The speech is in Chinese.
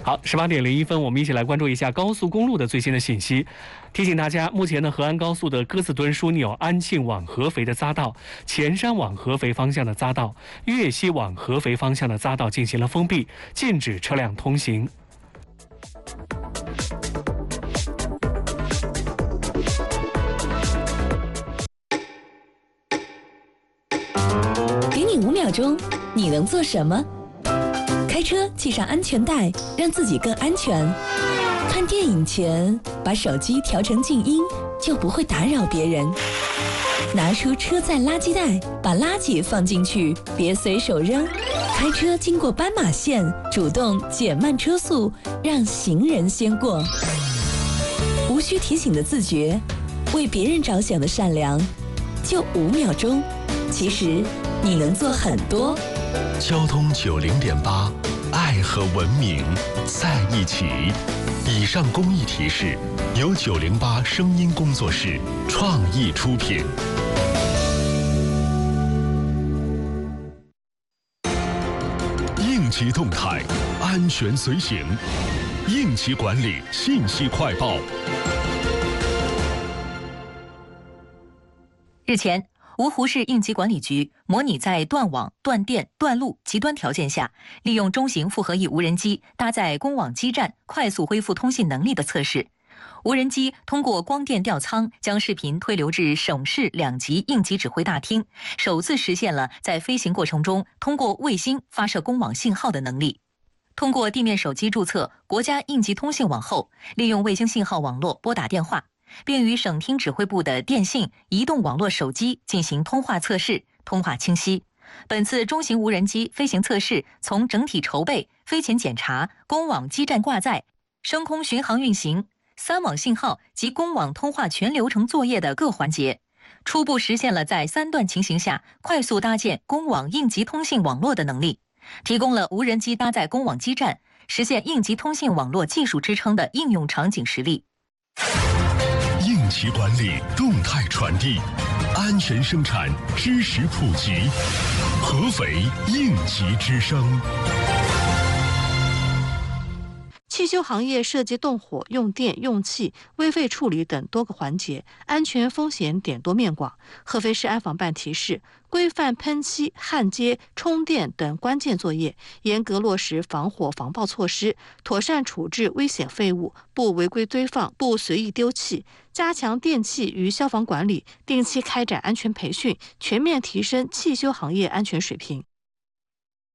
好，18:01，我们一起来关注一下高速公路的最新的信息。提醒大家，目前呢，河安高速的鸽子墩枢纽安庆往合肥的匝道、前山往合肥方向的匝道、岳西往合肥方向的匝道进行了封闭，禁止车辆通行。 给你5秒钟，你能做什么？开车系上安全带，让自己更安全。看电影前，把手机调成静音，就不会打扰别人。拿出车载垃圾袋，把垃圾放进去，别随手扔。开车经过斑马线，主动减慢车速，让行人先过。无需提醒的自觉，为别人着想的善良，就5秒钟。其实你能做很多。 交通90.8，爱和文明在一起。以上公益提示由908声音工作室创意出品。应急动态，安全随行。应急管理信息快报。 日前，芜湖市应急管理局模拟在断网、断电、断路极端条件下，利用中型复合翼无人机搭载公网基站快速恢复通信能力的测试。无人机通过光电吊舱将视频推流至省市2级应急指挥大厅，首次实现了在飞行过程中通过卫星发射公网信号的能力。通过地面手机注册国家应急通信网后，利用卫星信号网络拨打电话，并与省厅指挥部的电信、移动网络手机进行通话测试，通话清晰。本次中型无人机飞行测试从整体筹备、飞前检查、公网基站挂载、升空巡航运行、3网信号及公网通话全流程作业的各环节，初步实现了在3段情形下快速搭建公网应急通信网络的能力，提供了无人机搭载公网基站实现应急通信网络技术支撑的应用场景实例。 应急管理动态传递，安全生产知识普及，合肥应急之声。 汽修行业涉及动火、用电、用气、危废处理等多个环节，安全风险点多面广。合肥市安防办提示，规范喷漆、焊接、充电等关键作业，严格落实防火防爆措施，妥善处置危险废物，不违规堆放，不随意丢弃，加强电气与消防管理，定期开展安全培训，全面提升汽修行业安全水平。